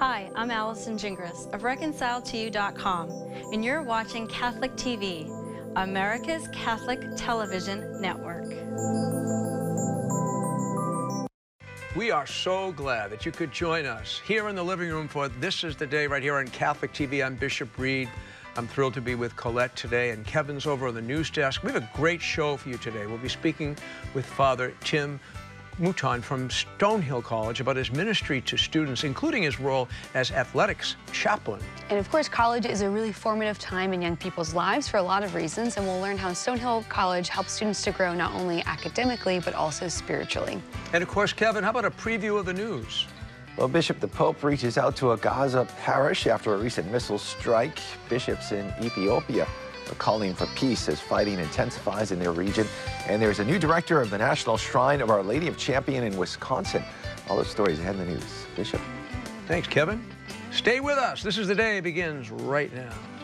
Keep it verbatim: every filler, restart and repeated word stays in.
Hi, I'm Allison Gingras of reconcile to you dot com, and you're watching Catholic T V, America's Catholic Television Network. We are so glad that you could join us here in the living room for This Is the Day right here on Catholic T V. I'm Bishop Reed. I'm thrilled to be with Colette today, and Kevin's over on the news desk. We have a great show for you today. We'll be speaking with Father Tim Mouton from Stonehill College about his ministry to students, including his role as athletics chaplain. And of course, college is a really formative time in young people's lives for a lot of reasons, and we'll learn how Stonehill College helps students to grow not only academically, but also spiritually. And of course, Kevin, how about a preview of the news? Well, Bishop, the Pope reaches out to a Gaza parish after a recent missile strike. Bishops in Ethiopia are calling for peace as fighting intensifies in their region. And there's a new director of the National Shrine of Our Lady of Champion in Wisconsin. All those stories ahead in the news. Bishop. Thanks, Kevin. Stay with us. This Is the Day begins right now.